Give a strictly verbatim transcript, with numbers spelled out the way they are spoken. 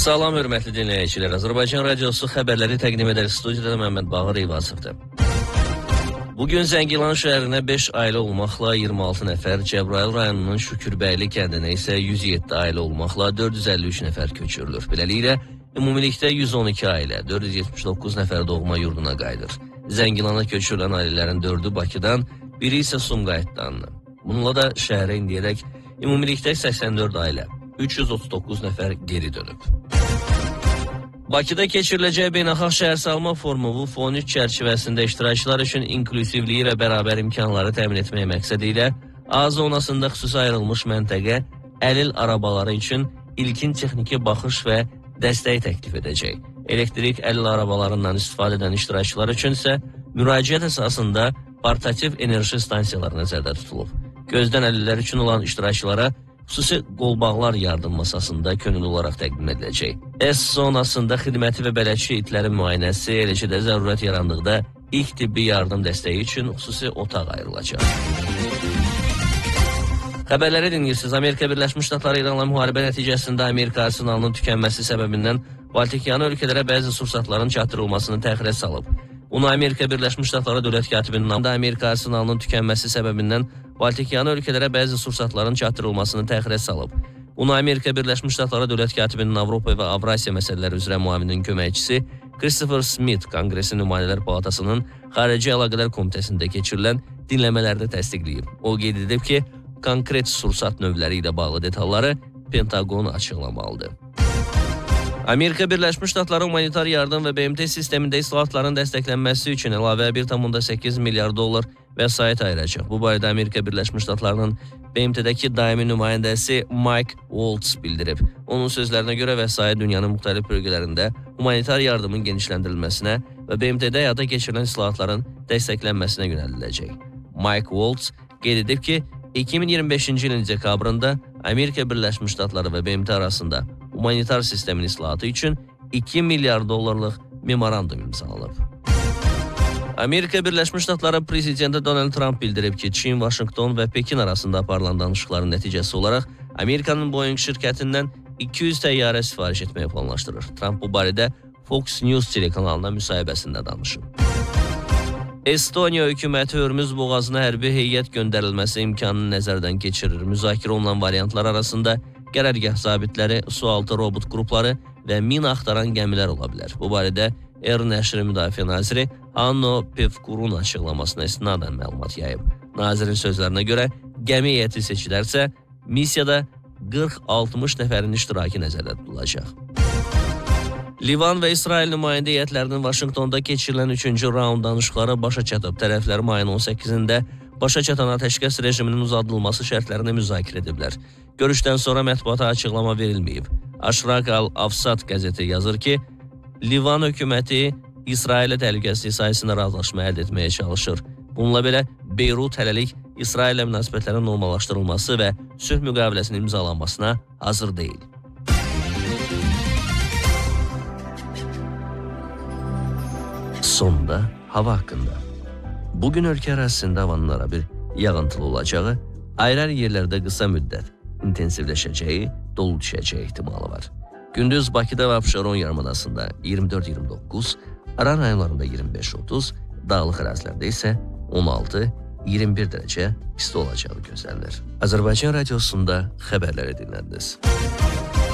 Salam hörmətli dinləyicilər. Azərbaycan Radiosu xəbərləri təqdim edər. Studiyada Məhəmməd Bağır Eyvazovdur. Bugün Zəngilan şəhərinə beş ailə olmaqla iyirmi altı nəfər, Cəbrayıl rayonunun Şükürbəyli kəndinə isə yüz yeddi ailə olmaqla dörd yüz əlli üç nəfər köçürülür. Beləliklə, ümumilikdə yüz on iki ailə, dörd yüz yetmiş doqquz nəfər doğma yurduna qayıdır. Zəngilana köçürülən ailələrin dördü Bakıdan, biri isə Sumqayıtdan. Bununla da şəhərə indiyərək ümumilikdə səksən dörd ailə, üç yüz otuz doqquz nəfər geri dönüb. Bakıda keçiriləcək beynəlxalq şəhərsalma forumu bu fon üç çərçivəsində iştirakçılar üçün inklüzivliyi və bərabər imkanları təmin etmək məqsədi ilə A zonasında xüsusi ayrılmış məntəqə əlil arabaları üçün ilkin texniki baxış və dəstək təklif edəcək. Elektrik əlil arabalarından istifadə edən iştirakçılar üçün isə müraciət əsasında portativ enerji stansiyaları nəzərdə tutulub. Gözdən əlillər üçün olan iştirakçılara xüsusi qolbağlar yardım masasında könüllü olaraq təqdim ediləcək. S zonasında xidməti və bələdçi itlərin müayinəsi, eləcə də zərurət yarandıqda ilk tibbi yardım dəstəyi üçün xüsusi otaq ayrılacaq. Xəbərləri dinləyirsiniz. Amerika Birləşmiş Ştatları İranla müharibə nəticəsində Amerika arsenalının tükənməsi səbəbindən Baltikyanı ölkələrə bəzi sursatların çatdırılmasını təxirə salıb. Bunu Amerika Birləşmiş Ştatları dövlət katibinin namında Amerika arsenalının tükənməsi səbəbindən Baltikyanı ölkələrə bəzi sursatların çatdırılmasını təxirə salıb. Bunu Amerika Birləşmiş Ştatları dövlət katibinin Avropa və Avrasiya məsələləri üzrə müavinin köməkçisi Christopher Smith Konqresi Nümayəndələr Palatasının Xarici Əlaqələr Komitəsində keçirilən dinləmələrdə təsdiqləyib. O qeyd edib ki, konkret sursat növləri ilə bağlı detalları Pentaqon açıqlamalıdır. Amerika Birləşmiş Ştatları humanitar yardım və B M T sistemində islahatların dəstəklənməsi üçün əlavə bir tam səkkiz milyar dollar vəsait ayıracaq. Bu barədə Amerika Birləşmiş Ştatlarının B M T-dəki daimi nümayəndəsi Mike Waltz bildirib. Onun sözlərinə görə vəsait dünyanın müxtəlif bölgələrində humanitar yardımın genişləndirilməsinə və B M T-də həyata keçirilən islahatların dəstəklənməsinə yönəldiləcək. Mike Waltz qeyd edib ki, iki min iyirmi beşinci ilin dekabrında Amerika Birləşmiş Ştatları və B M T arasında humanitar sistemin islahatı üçün iki milyar dollarlıq memorandum imzalanıb. Amerika Birləşmiş Ştatları prezidenti Donald Trump bildirib ki, Çin, Vaşinqton və Pekin arasında aparılan danışıqların nəticəsi olaraq Amerikanın Boeing şirkətindən iki yüz təyyarə sifariş etməyi planlaşdırır. Trump bu barədə Fox News telekanalına müsahibəsində danışıb. Estoniya hökuməti Hörmüz boğazına hərbi heyət göndərilməsi imkanını nəzərdən keçirir. Müzakirə olunan variantlar arasında qərargah zabitləri, sualtı robot qrupları və min axtaran gəmilər ola bilər. Bu barədə R nəşri müdafiə naziri Hanno Pevkurun açıqlamasına istinadən məlumat yayıb. Nazirin sözlərinə görə gəmi heyəti seçilərsə, missiyada qırx altmış nəfərin iştirakı nəzərdə tutulacaq. Livan və İsrail nümayəndə heyətlərinin Vaşinqtonda keçirilən üçüncü raund danışıqları başa çatıb. Tərəflər mayın on səkkizində başa çatan atəşkəs rejiminin uzadılması şərtlərini müzakirə ediblər. Görüşdən sonra mətbuata açıqlama verilməyib. Aşraq Al-Afsat qəzeti yazır ki, Livan hökuməti İsrailə təhlükəsizlik sayəsində razılaşma əldə etməyə çalışır. Bununla belə Beyrut hələlik İsraillə münasibətlərin normallaşdırılması və sülh müqaviləsinin imzalanmasına hazır deyil. Sonda hava haqqında. Bugün ölkə ərazisində havanın ara bir yağıntılı olacağı, ayrı-ayrı yerlərdə qısa müddət intensivləşəcəyi, dolu düşəcəyi ehtimalı var. Gündüz Bakıda və Abşeron yarımadasında iyirmi dörd iyirmi doqquz, Aran rayonlarında iyirmi beş otuz, dağlıq ərazilərdə isə on altı iyirmi bir dərəcə isti olacağı gözlənilir. Azərbaycan Radiosunda xəbərləri dinlədiniz.